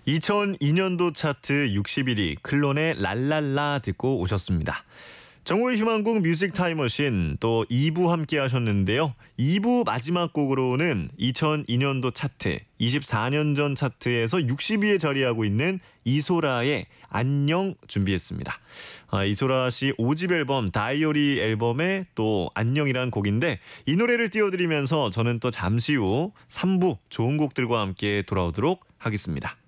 2002년도 차트 61위 클론의 랄랄라 듣고 오셨습니다. 정오의 희망곡 뮤직 타임머신 또 2부 함께 하셨는데요. 2부 마지막 곡으로는 2002년도 차트, 24년 전 차트에서 60위에 자리하고 있는 이소라의 안녕 준비했습니다. 이소라 씨 5집 앨범 다이어리 앨범에 또 안녕이란 곡인데 이 노래를 띄워드리면서 저는 또 잠시 후 3부 좋은 곡들과 함께 돌아오도록 하겠습니다.